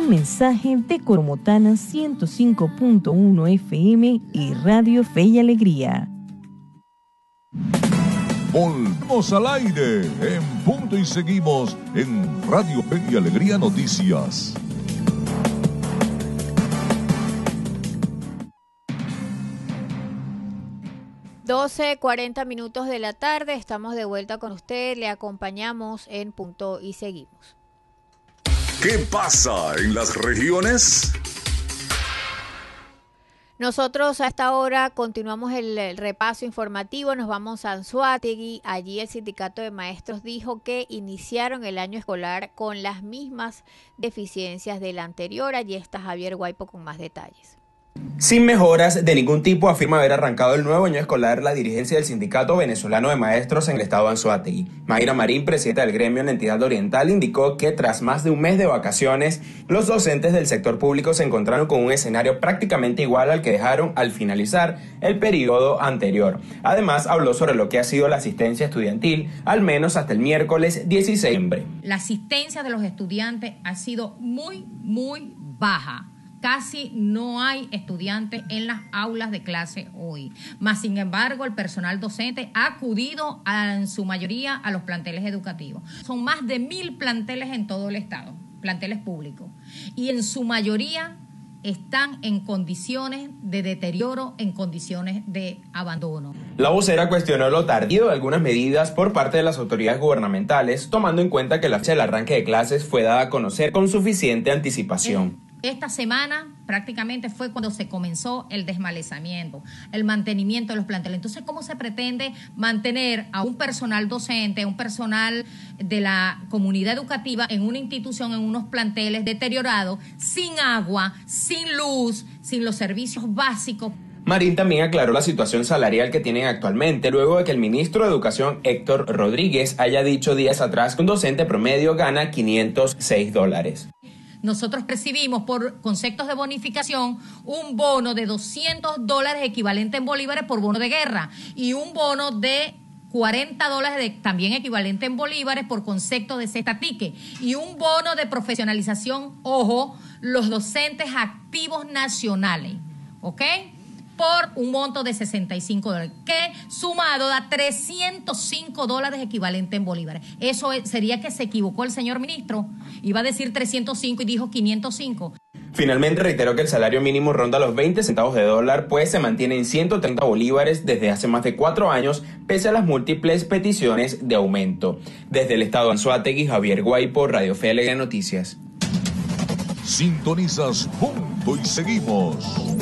Un mensaje de Coromotana 105.1 FM y Radio Fe y Alegría. Volvemos al aire en punto y seguimos en Radio Fe y Alegría Noticias. (12:40 de la tarde). Estamos de vuelta con usted. Le acompañamos en punto y seguimos. ¿Qué pasa en las regiones? Nosotros a esta hora continuamos el repaso informativo. Nos vamos a Anzoátegui. Allí el sindicato de maestros dijo que iniciaron el año escolar con las mismas deficiencias del anterior. Allí está Javier Guaipo con más detalles. Sin mejoras de ningún tipo, afirma haber arrancado el nuevo año escolar la dirigencia del Sindicato Venezolano de Maestros en el estado de Anzoátegui. Mayra Marín, presidenta del gremio en la entidad oriental, indicó que tras más de un mes de vacaciones, los docentes del sector público se encontraron con un escenario prácticamente igual al que dejaron al finalizar el periodo anterior. Además, habló sobre lo que ha sido la asistencia estudiantil, al menos hasta el miércoles 16 de diciembre. La asistencia de los estudiantes ha sido muy baja. Casi no hay estudiantes en las aulas de clase hoy. Mas, sin embargo, el personal docente ha acudido en su mayoría a los planteles educativos. Son más de 1,000 planteles en todo el estado, planteles públicos. Y en su mayoría están en condiciones de deterioro, en condiciones de abandono. La vocera cuestionó lo tardío de algunas medidas por parte de las autoridades gubernamentales, tomando en cuenta que la fecha del arranque de clases fue dada a conocer con suficiente anticipación. Esta semana prácticamente fue cuando se comenzó el desmalezamiento, el mantenimiento de los planteles. Entonces, ¿cómo se pretende mantener a un personal docente, a un personal de la comunidad educativa en una institución, en unos planteles deteriorados, sin agua, sin luz, sin los servicios básicos? Marín también aclaró la situación salarial que tienen actualmente, luego de que el ministro de Educación, Héctor Rodríguez, haya dicho días atrás que un docente promedio gana $506. Nosotros recibimos por conceptos de bonificación un bono de $200 equivalente en bolívares por bono de guerra y un bono de $40 también equivalente en bolívares por concepto de cestatique y un bono de profesionalización, ojo, los docentes activos nacionales, ¿ok? Por un monto de $65, que sumado da $305 equivalente en bolívares. Eso sería que se equivocó el señor ministro. Iba a decir 305 y dijo 505. Finalmente reiteró que el salario mínimo ronda los 20 centavos de dólar, pues se mantiene en 130 bolívares desde hace más de 4 años, pese a las múltiples peticiones de aumento. Desde el estado de Anzoátegui, Javier Guaipo, Radio Fe y Alegría Noticias. Sintonizas punto y seguimos.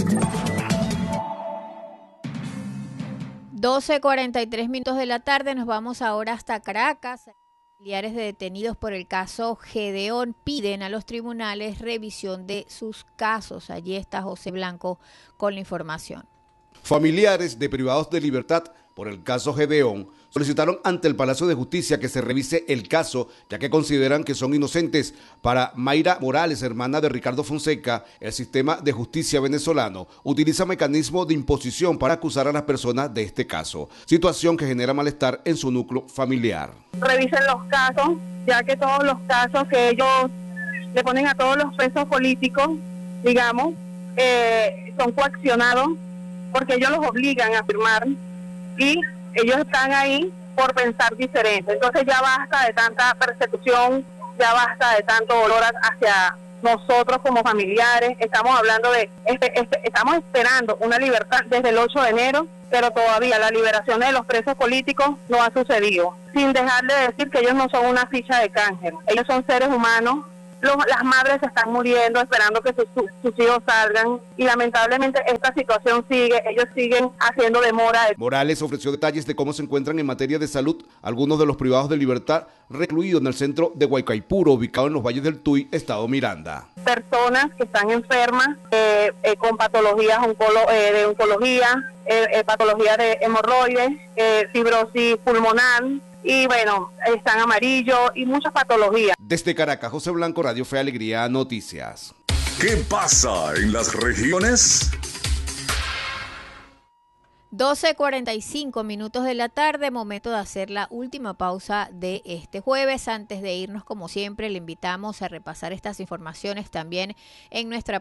12:43 de la tarde. Nos vamos ahora hasta Caracas. Familiares de detenidos por el caso Gedeón piden a los tribunales revisión de sus casos. Allí está José Blanco con la información. Familiares de privados de libertad por el caso Gedeón solicitaron ante el Palacio de Justicia que se revise el caso, ya que consideran que son inocentes. Para Mayra Morales, hermana de Ricardo Fonseca, el sistema de justicia venezolano utiliza mecanismos de imposición para acusar a las personas de este caso, situación que genera malestar en su núcleo familiar. Revisen los casos, ya que todos los casos que ellos le ponen a todos los presos políticos, digamos, son coaccionados porque ellos los obligan a firmar y ellos están ahí por pensar diferente. Entonces ya basta de tanta persecución, ya basta de tanto dolor hacia nosotros como familiares. Estamos hablando de, estamos esperando una libertad desde el 8 de enero, pero todavía la liberación de los presos políticos no ha sucedido. Sin dejar de decir que ellos no son una ficha de canje, ellos son seres humanos. Las madres se están muriendo esperando que sus hijos salgan y lamentablemente esta situación sigue, ellos siguen haciendo demora. Morales ofreció detalles de cómo se encuentran en materia de salud algunos de los privados de libertad recluidos en el centro de Guaycaipuro, ubicado en los valles del Tuy, estado Miranda. Personas que están enfermas con patologías de oncología, patologías de hemorroides, fibrosis pulmonar, y bueno, están amarillos y muchas patologías. Desde Caracas, José Blanco, Radio Fe Alegría Noticias. ¿Qué pasa en las regiones? 12:45 de la tarde, momento de hacer la última pausa de este jueves. Antes de irnos, como siempre, le invitamos a repasar estas informaciones también en nuestra